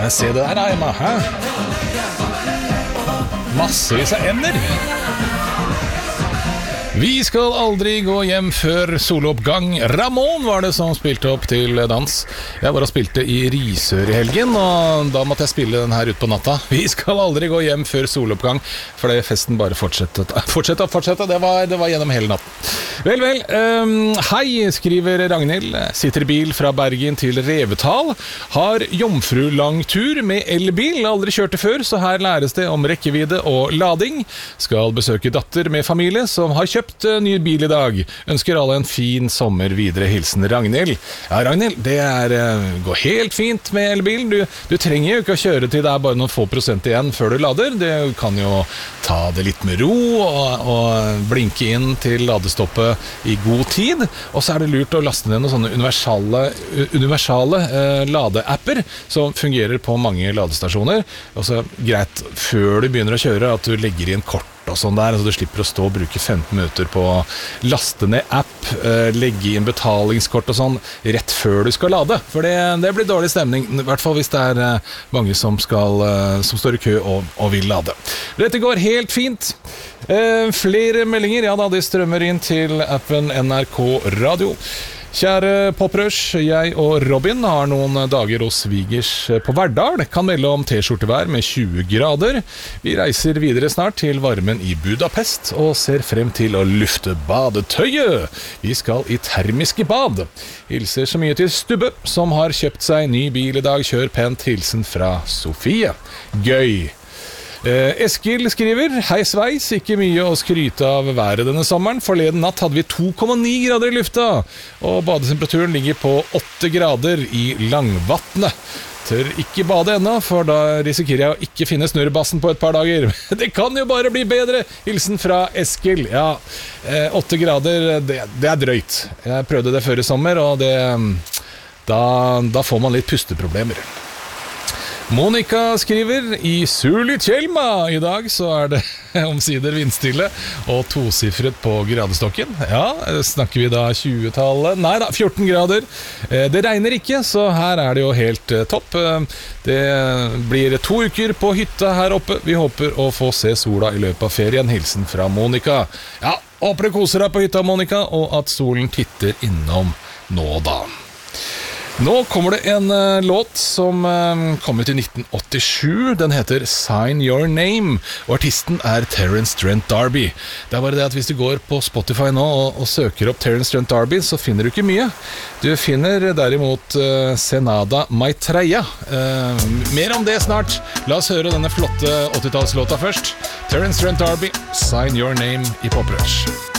Se det der, Emma, hæ? Massevis av ender. Vi skal aldri gå hjem før soloppgang. Ramón var det som spilte opp til dans. Jeg var og spilte i Risør i helgen, og da måtte jeg spille den her ut på natta. Vi skal aldri gå hjem før soloppgang, fordi festen bare fortsette. Det var gjennom hele natten. Vel, hei, skriver Ragnhild. Sitter i bil fra Bergen til Revetal. Har jomfrulang tur med elbil. Aldri kjørte før, så her læres det om rekkevidde og lading. Skal besøke datter med familie som har kjøpt ny bil i dag. Ønsker alle en fin sommer videre. Hilsen Ragnhild. Ja, Ragnhild, det går helt fint med elbil. Du trenger jo ikke å kjøre til det er bare noen få prosent igjen før du lader. Du kan jo ta det litt med ro og blinke inn til ladestoppet i god tid, og så er det lurt å laste ned noen sånne universale ladeapper som fungerer på mange ladestasjoner. Og så greit, før du begynner å kjøre, at du legger inn kort og sånn der, så du slipper å stå og bruke 15 minutter på å laste ned app, legge inn betalingskort og sånn rett før du skal lade, for det blir dårlig stemning, i hvert fall hvis det er mange som står i kø og vil lade. Dette går helt fint. Flere meldinger, ja da, de strømmer inn til appen NRK Radio. Kjære Poprush, jeg og Robin har noen dager hos svigers på Verdal. Kan melde om t-skjortevær med 20 grader. Vi reiser videre snart til varmen i Budapest og ser frem til å lufte badetøyet. Vi skal i termiske bad. Hilser så mye til Stubbe, som har kjøpt seg ny bil i dag. Kjør pent, hilsen fra Sofie. Gøy! Eskil skriver: Hei sveis, ikke mye å skryte av været denne sommeren. Forleden natt hadde vi 2,9 grader i lufta, og badetemperaturen ligger på 8 grader i Langvatnet. Tør ikke bade ennå, for da risikerer jeg å ikke finne snurrebassen på et par dager. Det kan jo bare bli bedre. Hilsen fra Eskil. Ja, 8 grader, det er drøyt. Jeg prøvde det før i sommer, og da får man litt pusteproblemer. Monika skriver: I Sulitjelma i dag så er det omsider vindstille og tosifret på gradestokken. Ja, snakker vi da 20-tallet? Nei da, 14 grader. Det regner ikke, så her er det jo helt topp. Det blir 2 uker på hytta her oppe. Vi håper å få se sola i løpet av ferien. Hilsen fra Monika. Ja, håper du koser deg på hytta, Monika, og at solen titter innom nå da. Nå kommer det en låt som kom ut i 1987. Den heter Sign Your Name, og artisten er Terence Trent D'Arby. Det er bare det at hvis du går på Spotify nå og søker opp Terence Trent D'Arby, så finner du ikke mye. Du finner derimot Senada Maitreya. Mer om det snart. La oss høre denne flotte 80-tallslåta først. Terence Trent D'Arby, Sign Your Name i Poprush.